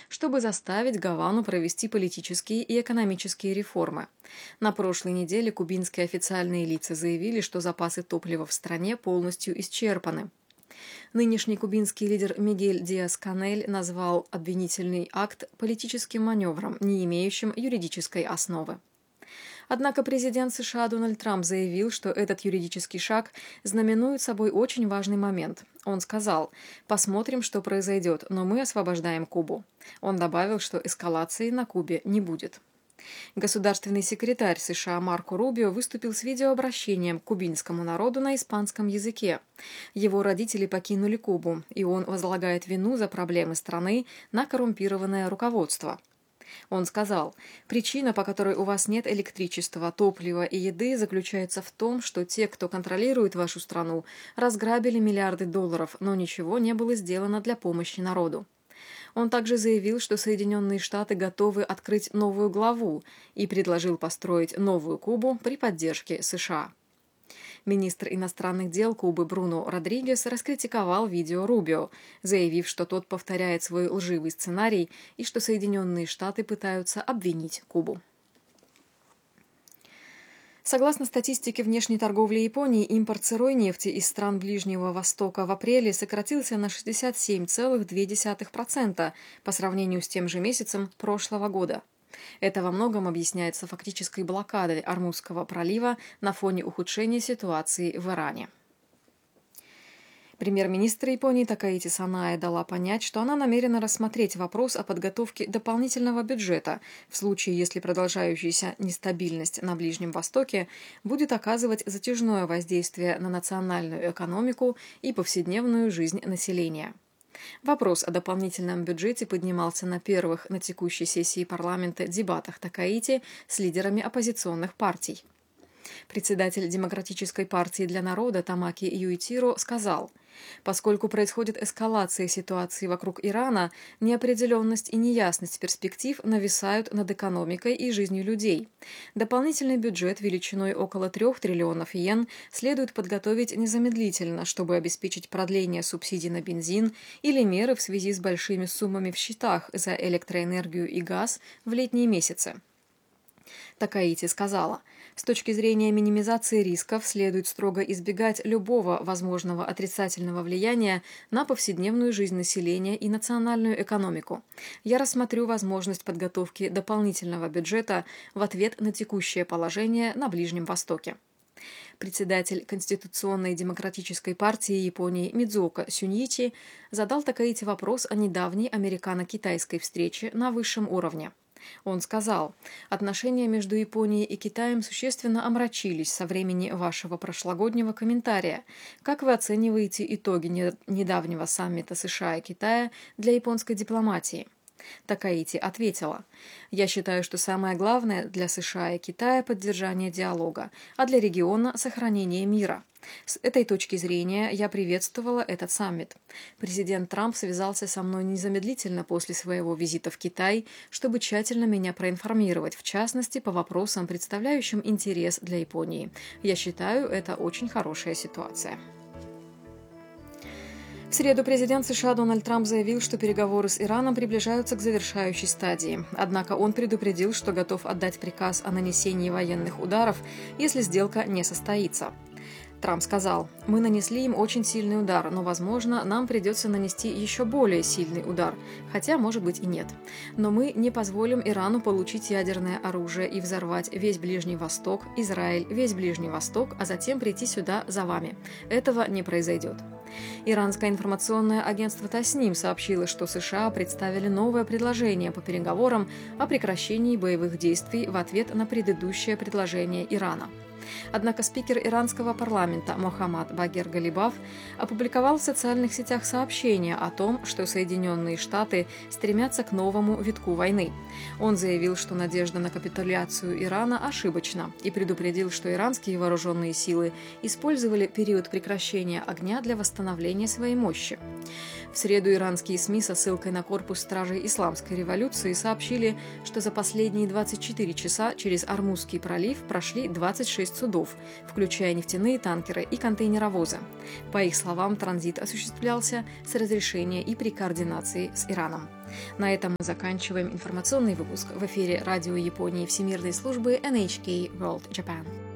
чтобы заставить Гавану провести политические и экономические реформы. На прошлой неделе кубинские официальные лица заявили, что запасы топлива в стране полностью исчерпаны. Нынешний кубинский лидер Мигель Диас-Канель назвал обвинительный акт политическим маневром, не имеющим юридической основы. Однако президент США Дональд Трамп заявил, что этот юридический шаг знаменует собой очень важный момент. Он сказал: «Посмотрим, что произойдет, но мы освобождаем Кубу». Он добавил, что эскалации на Кубе не будет. Государственный секретарь США Марко Рубио выступил с видеообращением к кубинскому народу на испанском языке. Его родители покинули Кубу, и он возлагает вину за проблемы страны на коррумпированное руководство. Он сказал: «Причина, по которой у вас нет электричества, топлива и еды, заключается в том, что те, кто контролирует вашу страну, разграбили миллиарды долларов, но ничего не было сделано для помощи народу». Он также заявил, что Соединенные Штаты готовы открыть новую главу и предложил построить новую Кубу при поддержке США. Министр иностранных дел Кубы Бруно Родригес раскритиковал видео Рубио, заявив, что тот повторяет свой лживый сценарий и что Соединенные Штаты пытаются обвинить Кубу. Согласно статистике внешней торговли Японии, импорт сырой нефти из стран Ближнего Востока в апреле сократился на 67,2% по сравнению с тем же месяцем прошлого года. Это во многом объясняется фактической блокадой Ормузского пролива на фоне ухудшения ситуации в Иране. Премьер-министр Японии Такаити Санае дала понять, что она намерена рассмотреть вопрос о подготовке дополнительного бюджета в случае, если продолжающаяся нестабильность на Ближнем Востоке будет оказывать затяжное воздействие на национальную экономику и повседневную жизнь населения. Вопрос о дополнительном бюджете поднимался на первых на текущей сессии парламента дебатах Такаити с лидерами оппозиционных партий. Председатель Демократической партии для народа Тамаки Юитиро сказал: «Поскольку происходит эскалация ситуации вокруг Ирана, неопределенность и неясность перспектив нависают над экономикой и жизнью людей. Дополнительный бюджет величиной около 3 триллионов йен следует подготовить незамедлительно, чтобы обеспечить продление субсидий на бензин или меры в связи с большими суммами в счетах за электроэнергию и газ в летние месяцы». Такаити сказала: «С точки зрения минимизации рисков следует строго избегать любого возможного отрицательного влияния на повседневную жизнь населения и национальную экономику. Я рассмотрю возможность подготовки дополнительного бюджета в ответ на текущее положение на Ближнем Востоке». Председатель Конституционной демократической партии Японии Мидзуока Сюньичи задал Такаити вопрос о недавней американо-китайской встрече на высшем уровне. Он сказал: «Отношения между Японией и Китаем существенно омрачились со времени вашего прошлогоднего комментария. Как вы оцениваете итоги недавнего саммита США и Китая для японской дипломатии?» Такаити ответила: «Я считаю, что самое главное для США и Китая – поддержание диалога, а для региона – сохранение мира. С этой точки зрения я приветствовала этот саммит. Президент Трамп связался со мной незамедлительно после своего визита в Китай, чтобы тщательно меня проинформировать, в частности, по вопросам, представляющим интерес для Японии. Я считаю, это очень хорошая ситуация». В среду президент США Дональд Трамп заявил, что переговоры с Ираном приближаются к завершающей стадии. Однако он предупредил, что готов отдать приказ о нанесении военных ударов, если сделка не состоится. Трамп сказал: «Мы нанесли им очень сильный удар, но, возможно, нам придется нанести еще более сильный удар, хотя, может быть, и нет. Но мы не позволим Ирану получить ядерное оружие и взорвать весь Ближний Восток, Израиль, весь Ближний Восток, а затем прийти сюда за вами. Этого не произойдет». Иранское информационное агентство Тасним сообщило, что США представили новое предложение по переговорам о прекращении боевых действий в ответ на предыдущее предложение Ирана. Однако спикер иранского парламента Мохаммад Багер Галибаф опубликовал в социальных сетях сообщение о том, что Соединенные Штаты стремятся к новому витку войны. Он заявил, что надежда на капитуляцию Ирана ошибочна, и предупредил, что иранские вооруженные силы использовали период прекращения огня для восстановления своей мощи. В среду иранские СМИ со ссылкой на корпус стражей Исламской революции сообщили, что за последние 24 часа через Ормузский пролив прошли 26 судов, включая нефтяные танкеры и контейнеровозы. По их словам, транзит осуществлялся с разрешения и при координации с Ираном. На этом мы заканчиваем информационный выпуск. В эфире радио Японии Всемирной службы NHK World Japan.